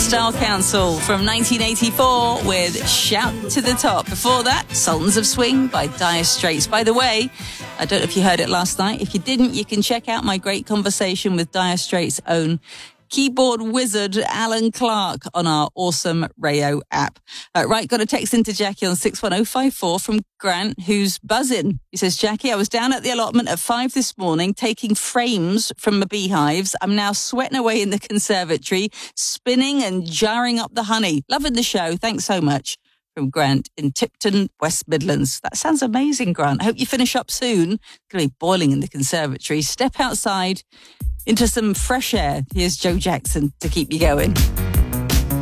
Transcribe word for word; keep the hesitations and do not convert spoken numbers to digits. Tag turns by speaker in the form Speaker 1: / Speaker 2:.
Speaker 1: Style Council from nineteen eighty-four with Shout to the Top. Before that, Sultans of Swing by Dire Straits. By the way, I don't know if you heard it last night. If you didn't, you can check out my great conversation with Dire Straits' own keyboard wizard Alan Clark on our awesome Rayo app. Uh, right, got a text into Jackie on six one oh five four from Grant, who's buzzing. He says, Jackie, I was down at the allotment at five this morning taking frames from the beehives. I'm now sweating away in the conservatory, spinning and jarring up the honey. Loving the show. Thanks so much. From Grant in Tipton, West Midlands. That sounds amazing, Grant. I hope you finish up soon. It's going to be boiling in the conservatory. Step outside into some fresh air. Here's Joe Jackson to keep you going.